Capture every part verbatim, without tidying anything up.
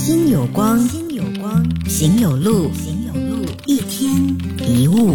心有光，心有光，行有路，行有路，一天一物。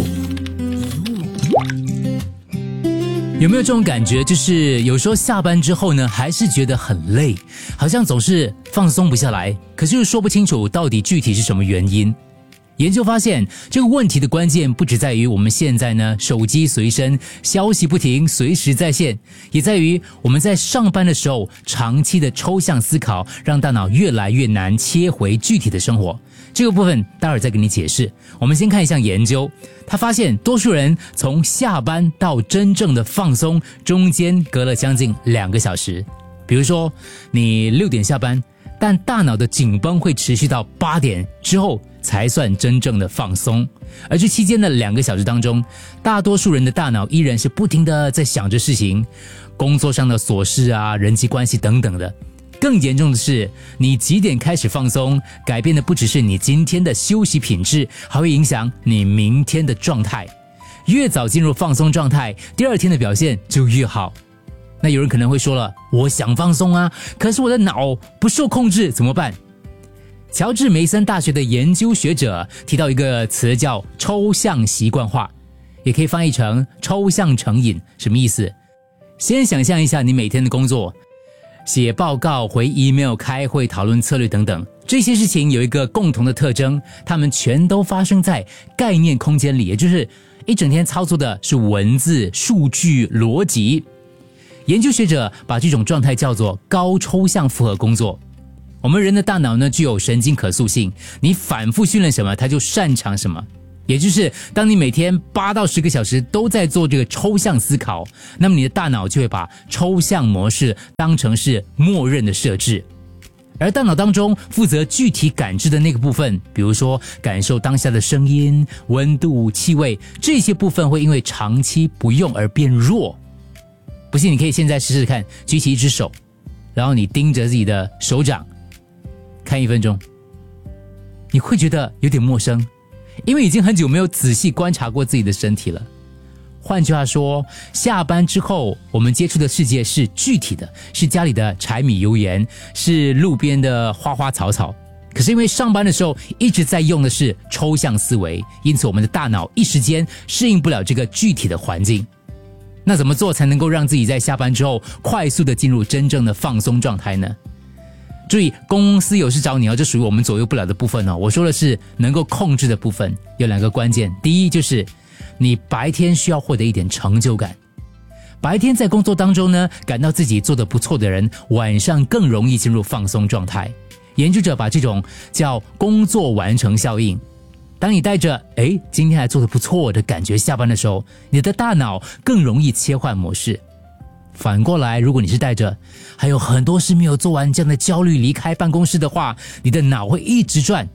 有没有这种感觉，就是有时候下班之后呢，还是觉得很累，好像总是放松不下来，可是又说不清楚到底具体是什么原因。研究发现，这个问题的关键不只在于我们现在呢手机随身，消息不停，随时在线，也在于我们在上班的时候长期的抽象思考，让大脑越来越难切回具体的生活。这个部分待会儿再跟你解释。我们先看一项研究，他发现多数人从下班到真正的放松中间隔了将近两个小时。比如说你六点下班，但大脑的紧绷会持续到八点之后才算真正的放松，而这期间的两个小时当中，大多数人的大脑依然是不停的在想着事情，工作上的琐事啊、人际关系等等的。更严重的是，你几点开始放松，改变的不只是你今天的休息品质，还会影响你明天的状态。越早进入放松状态，第二天的表现就越好。那有人可能会说了，我想放松啊，可是我的脑不受控制，怎么办？乔治梅森大学的研究学者提到一个词叫抽象习惯化，也可以翻译成抽象成瘾。什么意思？先想象一下你每天的工作，写报告、回 email、开会、讨论策略等等，这些事情有一个共同的特征，它们全都发生在概念空间里，也就是一整天操作的是文字、数据、逻辑。研究学者把这种状态叫做高抽象负荷工作。我们人的大脑呢，具有神经可塑性，你反复训练什么，它就擅长什么。也就是当你每天八到十个小时都在做这个抽象思考，那么你的大脑就会把抽象模式当成是默认的设置。而大脑当中负责具体感知的那个部分，比如说感受当下的声音、温度、气味，这些部分会因为长期不用而变弱。不信你可以现在试试看，举起一只手，然后你盯着自己的手掌看一分钟，你会觉得有点陌生，因为已经很久没有仔细观察过自己的身体了。换句话说，下班之后我们接触的世界是具体的，是家里的柴米油盐，是路边的花花草草。可是因为上班的时候一直在用的是抽象思维，因此我们的大脑一时间适应不了这个具体的环境。那怎么做才能够让自己在下班之后快速的进入真正的放松状态呢？注意，公司有事找你，这属于我们左右不了的部分哦。我说的是能够控制的部分，有两个关键。第一，就是你白天需要获得一点成就感。白天在工作当中呢，感到自己做得不错的人，晚上更容易进入放松状态。研究者把这种叫工作完成效应。当你带着诶今天还做得不错的感觉下班的时候，你的大脑更容易切换模式。反过来，如果你是带着还有很多事没有做完这样的焦虑离开办公室的话，你的脑会一直转。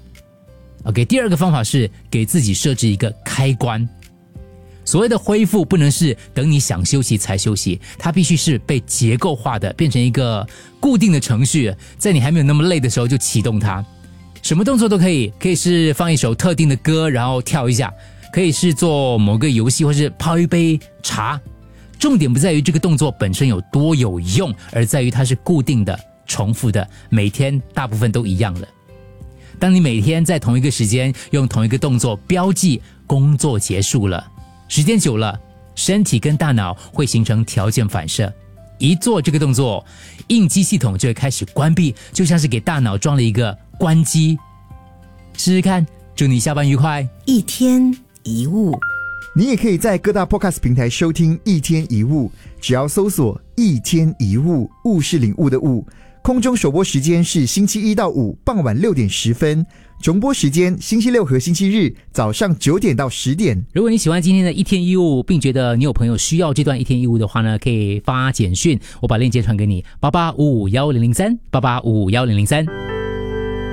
OK， 第二个方法是给自己设置一个开关。所谓的恢复不能是等你想休息才休息，它必须是被结构化的，变成一个固定的程序，在你还没有那么累的时候就启动它。什么动作都可以，可以是放一首特定的歌然后跳一下，可以是做某个游戏，或是泡一杯茶。重点不在于这个动作本身有多有用，而在于它是固定的、重复的，每天大部分都一样的。当你每天在同一个时间用同一个动作标记工作结束了，时间久了，身体跟大脑会形成条件反射，一做这个动作，应激系统就会开始关闭，就像是给大脑装了一个关机。试试看，祝你下班愉快。 一天一物。 你也可以在各大 podcast 平台收听一天一物，只要搜索一天一物，物是领悟的物。空中首播时间是星期一到五傍晚六点十分，重播时间星期六和星期日早上九点到十点。 如果你喜欢今天的一天一物，并觉得你有朋友需要这段一天一物的话呢，可以发简讯，我把链接传给你，八八五五一零零三，八八五五一零零三。